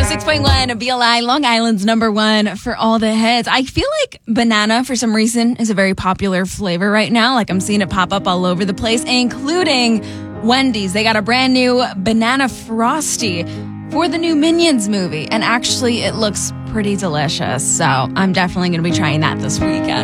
106.1 BLI, Long Island's number one for all the hits. I feel like banana, for some reason, is a very popular flavor right now. Like I'm seeing it pop up all over the place, including Wendy's. They got a brand new banana frosty for the new Minions movie. And actually, it looks pretty delicious. So I'm definitely going to be trying that this weekend.